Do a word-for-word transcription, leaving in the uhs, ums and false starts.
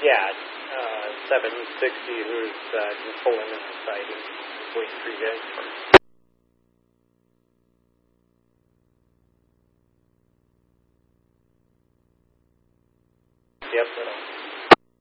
Yeah, uh, seven sixty, who's uh, just pulling in the site and waiting for you guys. Yep, that'll